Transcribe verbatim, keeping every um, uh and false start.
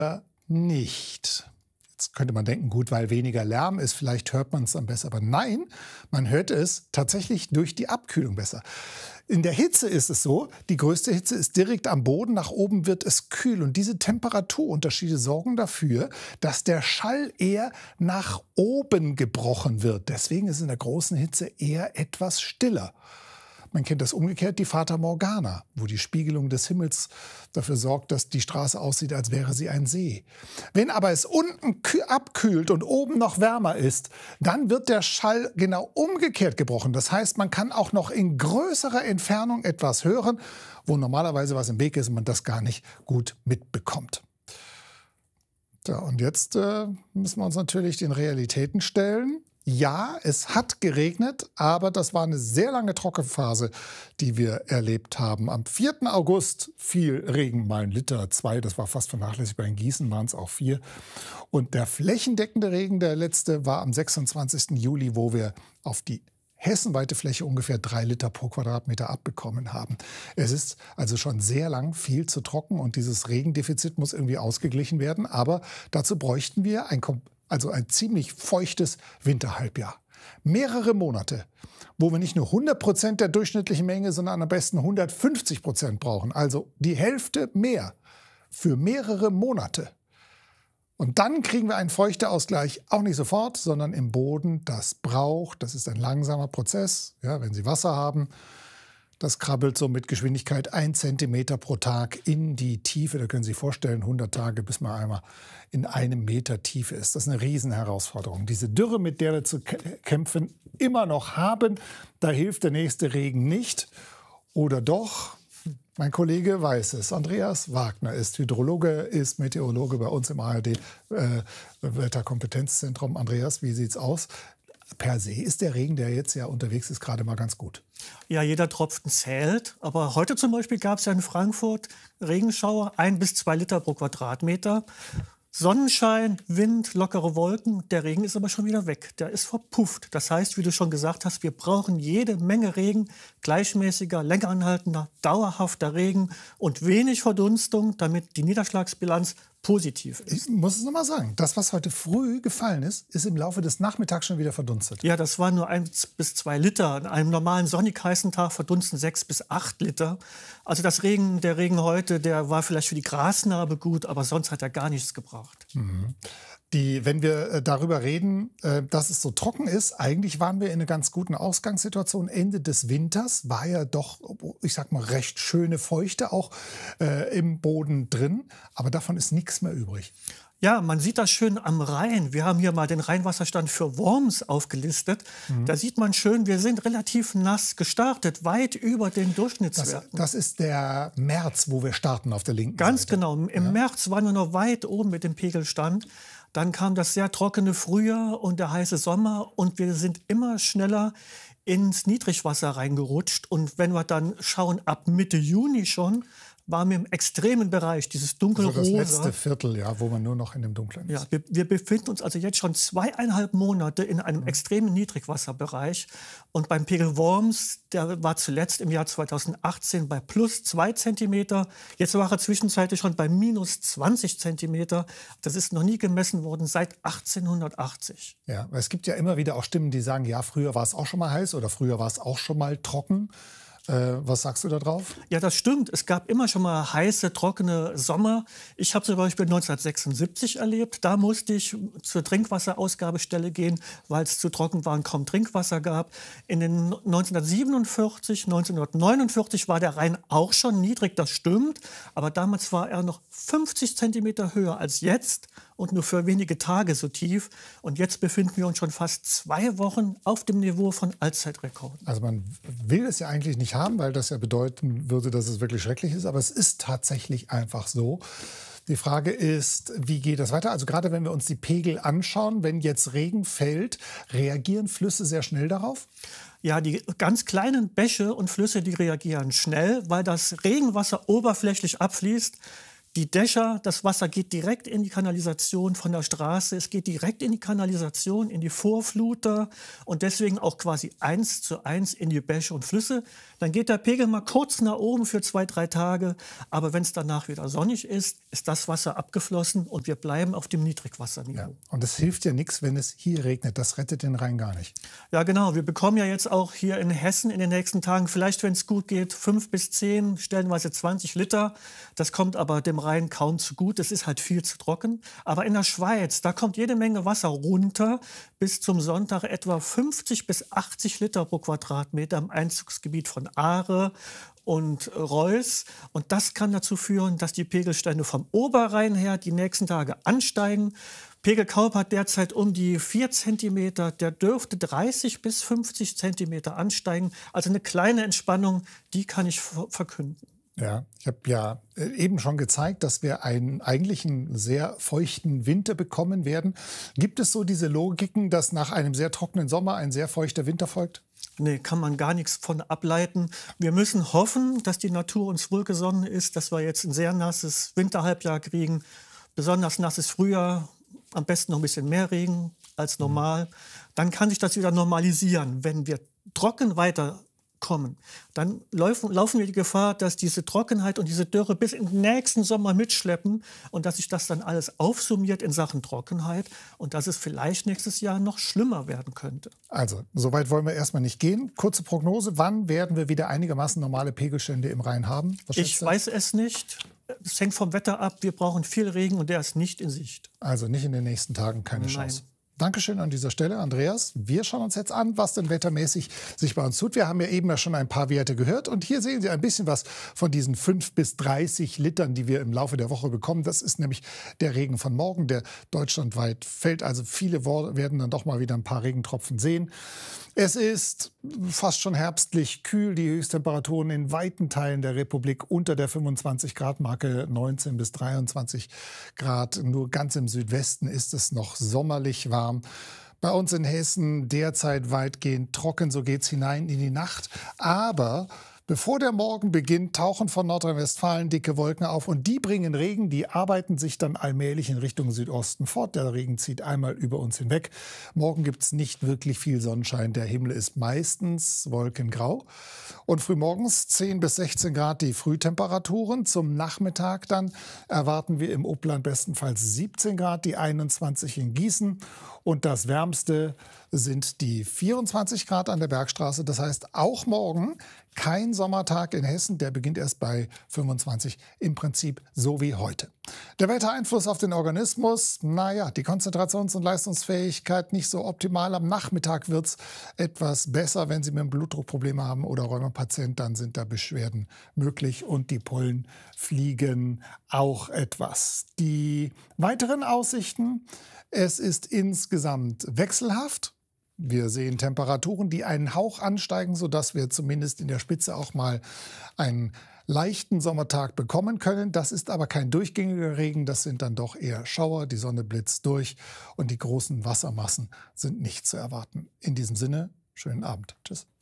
Äh, nicht. Jetzt könnte man denken, gut, weil weniger Lärm ist, vielleicht hört man es dann besser. Aber nein, man hört es tatsächlich durch die Abkühlung besser. In der Hitze ist es so, die größte Hitze ist direkt am Boden, nach oben wird es kühl. Und diese Temperaturunterschiede sorgen dafür, dass der Schall eher nach oben gebrochen wird. Deswegen ist es in der großen Hitze eher etwas stiller. Man kennt das umgekehrt, die Fata Morgana, wo die Spiegelung des Himmels dafür sorgt, dass die Straße aussieht, als wäre sie ein See. Wenn aber es unten abkühlt und oben noch wärmer ist, dann wird der Schall genau umgekehrt gebrochen. Das heißt, man kann auch noch in größerer Entfernung etwas hören, wo normalerweise was im Weg ist und man das gar nicht gut mitbekommt. Ja, und jetzt äh, müssen wir uns natürlich den Realitäten stellen. Ja, es hat geregnet, aber das war eine sehr lange Trockenphase, die wir erlebt haben. Am vierten August fiel Regen, mal ein Liter, zwei, das war fast vernachlässigbar. In Gießen waren es auch vier. Und der flächendeckende Regen, der letzte, war am sechsundzwanzigsten Juli, wo wir auf die hessenweite Fläche ungefähr drei Liter pro Quadratmeter abbekommen haben. Es ist also schon sehr lang viel zu trocken und dieses Regendefizit muss irgendwie ausgeglichen werden. Aber dazu bräuchten wir ein Also ein ziemlich feuchtes Winterhalbjahr. Mehrere Monate, wo wir nicht nur hundert Prozent der durchschnittlichen Menge, sondern am besten hundertfünfzig Prozent brauchen. Also die Hälfte mehr für mehrere Monate. Und dann kriegen wir einen Feuchteausgleich auch nicht sofort, sondern im Boden. Das braucht, das ist ein langsamer Prozess. Ja, wenn Sie Wasser haben, das krabbelt so mit Geschwindigkeit ein Zentimeter pro Tag in die Tiefe. Da können Sie sich vorstellen, hundert Tage, bis man einmal in einem Meter Tiefe ist. Das ist eine Riesenherausforderung. Diese Dürre, mit der wir zu kämpfen, immer noch haben, da hilft der nächste Regen nicht. Oder doch? Mein Kollege weiß es. Andreas Wagner ist Hydrologe, ist Meteorologe bei uns im A R D-Wetterkompetenzzentrum. Andreas, wie sieht's aus? Per se ist der Regen, der jetzt ja unterwegs ist, gerade mal ganz gut. Ja, jeder Tropfen zählt. Aber heute zum Beispiel gab es ja in Frankfurt Regenschauer, ein bis zwei Liter pro Quadratmeter. Sonnenschein, Wind, lockere Wolken. Der Regen ist aber schon wieder weg. Der ist verpufft. Das heißt, wie du schon gesagt hast, wir brauchen jede Menge Regen, gleichmäßiger, länger anhaltender, dauerhafter Regen und wenig Verdunstung, damit die Niederschlagsbilanz positiv ist. Ich muss es noch mal sagen, das, was heute früh gefallen ist, ist im Laufe des Nachmittags schon wieder verdunstet. Ja, das waren nur ein bis zwei Liter. An einem normalen sonnig heißen Tag verdunsten sechs bis acht Liter. Also das Regen, der Regen heute, der war vielleicht für die Grasnarbe gut, aber sonst hat er gar nichts gebracht. Mhm. Die, wenn wir darüber reden, dass es so trocken ist, eigentlich waren wir in einer ganz guten Ausgangssituation. Ende des Winters war ja doch, ich sag mal, recht schöne Feuchte auch äh, im Boden drin. Aber davon ist nichts mehr übrig. Ja, man sieht das schön am Rhein. Wir haben hier mal den Rheinwasserstand für Worms aufgelistet. Mhm. Da sieht man schön, wir sind relativ nass gestartet, weit über den Durchschnittswerten. Das, das ist der März, wo wir starten auf der linken Ganz Seite. Ganz genau. Im ja. März waren wir noch weit oben mit dem Pegelstand. Dann kam das sehr trockene Frühjahr und der heiße Sommer und wir sind immer schneller ins Niedrigwasser reingerutscht. Und wenn wir dann schauen, ab Mitte Juni schon, waren wir im extremen Bereich, dieses dunkelrosa. Also das letzte Viertel, ja, wo man nur noch in dem Dunklen ist. Ja, wir, wir befinden uns also jetzt schon zweieinhalb Monate in einem mhm. extremen Niedrigwasserbereich. Und beim Pegel Worms, der war zuletzt im Jahr zweitausendachtzehn bei plus zwei Zentimeter. Jetzt war er zwischenzeitlich schon bei minus zwanzig Zentimeter. Das ist noch nie gemessen worden seit achtzehnhundertachtzig. Ja, es gibt ja immer wieder auch Stimmen, die sagen, ja, früher war es auch schon mal heiß oder früher war es auch schon mal trocken. Äh, was sagst du da drauf? Ja, das stimmt. Es gab immer schon mal heiße, trockene Sommer. Ich habe zum Beispiel neunzehnhundertsechsundsiebzig erlebt. Da musste ich zur Trinkwasserausgabestelle gehen, weil es zu trocken war und kaum Trinkwasser gab. In den neunzehnhundertsiebenundvierzig, neunzehnhundertneunundvierzig war der Rhein auch schon niedrig, das stimmt. Aber damals war er noch fünfzig Zentimeter höher als jetzt und nur für wenige Tage so tief. Und jetzt befinden wir uns schon fast zwei Wochen auf dem Niveau von Allzeitrekorden. Also man will es ja eigentlich nicht haben, weil das ja bedeuten würde, dass es wirklich schrecklich ist. Aber es ist tatsächlich einfach so. Die Frage ist, wie geht das weiter? Also gerade wenn wir uns die Pegel anschauen, wenn jetzt Regen fällt, reagieren Flüsse sehr schnell darauf? Ja, die ganz kleinen Bäche und Flüsse, die reagieren schnell, weil das Regenwasser oberflächlich abfließt. Die Dächer, das Wasser geht direkt in die Kanalisation von der Straße. Es geht direkt in die Kanalisation, in die Vorfluter und deswegen auch quasi eins zu eins in die Bäche und Flüsse. Dann geht der Pegel mal kurz nach oben für zwei, drei Tage. Aber wenn es danach wieder sonnig ist, ist das Wasser abgeflossen und wir bleiben auf dem Niedrigwasserniveau. Ja. Und es hilft ja nichts, wenn es hier regnet. Das rettet den Rhein gar nicht. Ja, genau. Wir bekommen ja jetzt auch hier in Hessen in den nächsten Tagen, vielleicht, wenn es gut geht, fünf bis zehn, stellenweise zwanzig Liter. Das kommt aber dem Rhein kaum zu gut. Es ist halt viel zu trocken. Aber in der Schweiz, da kommt jede Menge Wasser runter. Bis zum Sonntag etwa fünfzig bis achtzig Liter pro Quadratmeter im Einzugsgebiet von Aare und Reuss. Und das kann dazu führen, dass die Pegelstände vom Oberrhein her die nächsten Tage ansteigen. Pegelkaub hat derzeit um die vier Zentimeter. Der dürfte dreißig bis fünfzig Zentimeter ansteigen. Also eine kleine Entspannung, die kann ich verkünden. Ja, ich habe ja eben schon gezeigt, dass wir einen eigentlich einen sehr feuchten Winter bekommen werden. Gibt es so diese Logiken, dass nach einem sehr trockenen Sommer ein sehr feuchter Winter folgt? Nee, kann man gar nichts von ableiten. Wir müssen hoffen, dass die Natur uns wohlgesonnen ist, dass wir jetzt ein sehr nasses Winterhalbjahr kriegen, besonders nasses Frühjahr, am besten noch ein bisschen mehr Regen als normal. Dann kann sich das wieder normalisieren. Wenn wir trocken weiterkommen, dann laufen, laufen wir die Gefahr, dass diese Trockenheit und diese Dürre bis in den nächsten Sommer mitschleppen und dass sich das dann alles aufsummiert in Sachen Trockenheit und dass es vielleicht nächstes Jahr noch schlimmer werden könnte. Also, so weit wollen wir erstmal nicht gehen. Kurze Prognose, wann werden wir wieder einigermaßen normale Pegelstände im Rhein haben? Was ich weiß es nicht. Es hängt vom Wetter ab. Wir brauchen viel Regen und der ist nicht in Sicht. Also nicht in den nächsten Tagen, keine Nein. Chance. Dankeschön an dieser Stelle, Andreas. Wir schauen uns jetzt an, was denn wettermäßig sich bei uns tut. Wir haben ja eben ja schon ein paar Werte gehört. Und hier sehen Sie ein bisschen was von diesen fünf bis dreißig Litern, die wir im Laufe der Woche bekommen. Das ist nämlich der Regen von morgen, der deutschlandweit fällt. Also viele werden dann doch mal wieder ein paar Regentropfen sehen. Es ist fast schon herbstlich kühl. Die Höchsttemperaturen in weiten Teilen der Republik unter der fünfundzwanzig Grad Marke, neunzehn bis dreiundzwanzig Grad. Nur ganz im Südwesten ist es noch sommerlich warm. Bei uns in Hessen derzeit weitgehend trocken, so geht's hinein in die Nacht. Aber bevor der Morgen beginnt, tauchen von Nordrhein-Westfalen dicke Wolken auf und die bringen Regen. Die arbeiten sich dann allmählich in Richtung Südosten fort. Der Regen zieht einmal über uns hinweg. Morgen gibt es nicht wirklich viel Sonnenschein. Der Himmel ist meistens wolkengrau. Und frühmorgens zehn bis sechzehn Grad die Frühtemperaturen. Zum Nachmittag dann erwarten wir im Upland bestenfalls siebzehn Grad, die einundzwanzig in Gießen. Und das Wärmste sind die vierundzwanzig Grad an der Bergstraße. Das heißt, auch morgen kein Sommertag in Hessen. Der beginnt erst bei fünfundzwanzig, im Prinzip so wie heute. Der Wettereinfluss auf den Organismus, naja, die Konzentrations- und Leistungsfähigkeit nicht so optimal. Am Nachmittag wird es etwas besser, wenn Sie mit dem Blutdruck Probleme haben oder Rheumapatient, dann sind da Beschwerden möglich und die Pollen fliegen auch etwas. Die weiteren Aussichten, es ist insgesamt wechselhaft. Wir sehen Temperaturen, die einen Hauch ansteigen, sodass wir zumindest in der Spitze auch mal einen leichten Sommertag bekommen können. Das ist aber kein durchgängiger Regen, das sind dann doch eher Schauer. Die Sonne blitzt durch und die großen Wassermassen sind nicht zu erwarten. In diesem Sinne, schönen Abend. Tschüss.